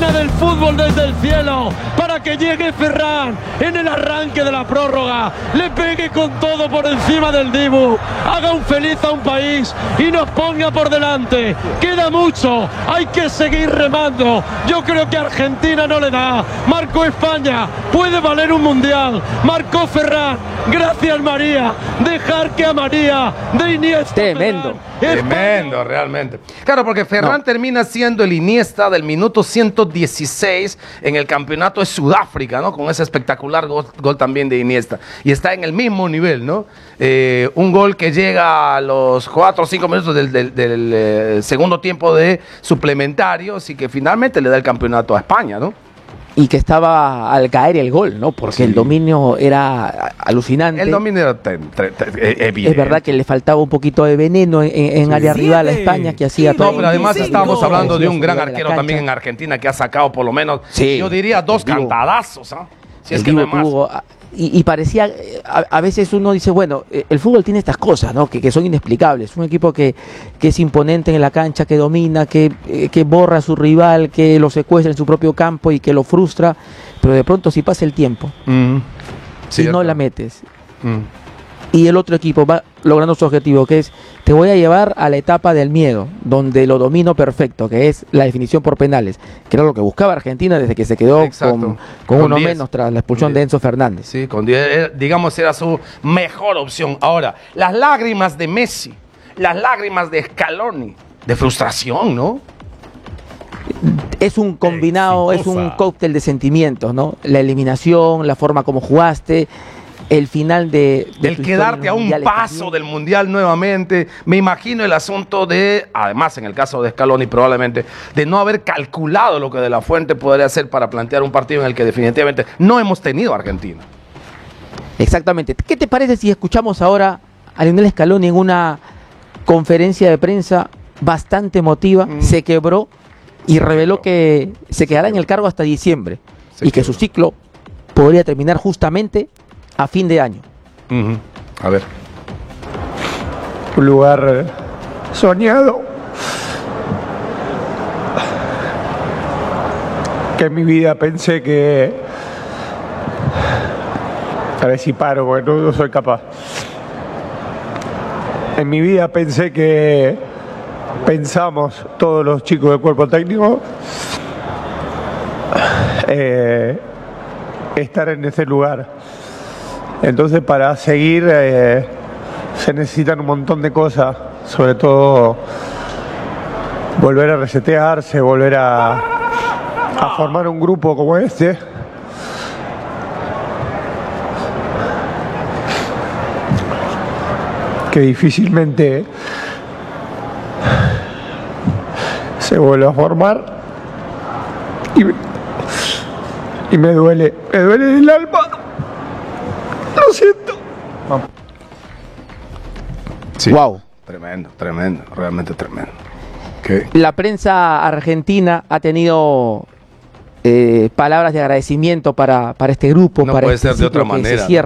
mana del fútbol desde el cielo para que llegue Ferran en el arranque de la prórroga, le pegue con todo por encima del Dibu, haga un feliz a un país y nos ponga por delante. Queda mucho, hay que seguir remando. Yo creo que Argentina no le da. Marcó España, puede valer un mundial. Marcó Ferran, gracias María. Dejar que a María de Iniesta. Tremendo. Tremendo, realmente. Claro, porque Ferran termina siendo el Iniesta del minuto 116 en el campeonato de Sudáfrica, ¿no? Con ese espectacular gol también de Iniesta. Y está en el mismo nivel, ¿no? Un gol que llega a los 4 o 5 minutos del segundo tiempo de suplementarios y que finalmente le da el campeonato a España, ¿no? Y que estaba al caer el gol, ¿no? Porque el dominio era alucinante. El dominio era evidente. Es verdad que le faltaba un poquito de veneno en área rival a España, que hacía todo. No, pero además estábamos hablando de un gran arquero también en Argentina que ha sacado por lo menos, yo diría, 2 cantadazos, ¿ah? Si es que no es más. Y parecía, a veces uno dice, bueno, el fútbol tiene estas cosas, ¿no? Que son inexplicables. Un equipo que es imponente en la cancha, que domina, que borra a su rival, que lo secuestra en su propio campo y que lo frustra, pero de pronto si pasa el tiempo y no la metes, y el otro equipo va logrando su objetivo, que es, te voy a llevar a la etapa del miedo, donde lo domino perfecto, que es la definición por penales, que era lo que buscaba Argentina desde que se quedó con uno 10. Menos tras la expulsión de Enzo Fernández. Sí, con 10, digamos, era su mejor opción. Ahora, las lágrimas de Messi, las lágrimas de Scaloni, de frustración, ¿no? Es un combinado, es un cóctel de sentimientos, ¿no? La eliminación, la forma como jugaste, el final de el quedarte a un paso del Mundial nuevamente. Me imagino el asunto de, además en el caso de Scaloni probablemente, de no haber calculado lo que De La Fuente podría hacer para plantear un partido en el que definitivamente no hemos tenido a Argentina. Exactamente. ¿Qué te parece si escuchamos ahora a Lionel Scaloni en una conferencia de prensa bastante emotiva? Se quebró y reveló que se quedará en el cargo hasta diciembre y que su ciclo podría terminar justamente a fin de año. A ver. Un lugar soñado que en mi vida pensé que... A ver si paro, porque no soy capaz. En mi vida pensé que... Pensamos todos los chicos del cuerpo técnico estar en ese lugar. Entonces, para seguir se necesitan un montón de cosas, sobre todo volver a resetearse, volver a formar un grupo como este. Que difícilmente se vuelve a formar y me duele el alma. Lo siento. Sí. Wow. Tremendo, realmente tremendo. La prensa argentina ha tenido palabras de agradecimiento para este grupo, no para puede este ser de otra ciclo que se manera, cierra.